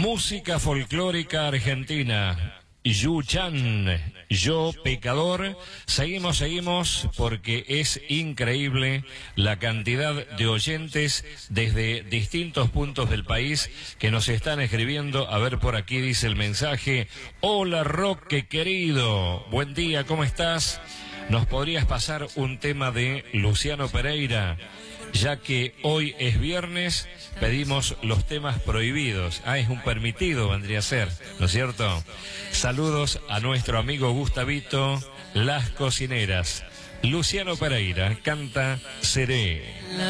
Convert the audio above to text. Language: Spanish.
Música folclórica argentina. Yuchan, Yo Pecador. Seguimos porque es increíble la cantidad de oyentes desde distintos puntos del país que nos están escribiendo. A ver, por aquí dice el mensaje: hola Roque querido, buen día, ¿cómo estás? ¿Nos podrías pasar un tema de Luciano Pereira? Ya que hoy es viernes, pedimos los temas prohibidos. Es un permitido, vendría a ser, ¿no es cierto? Saludos a nuestro amigo Gustavito, Las Cocineras. Luciano Pereira canta Seré.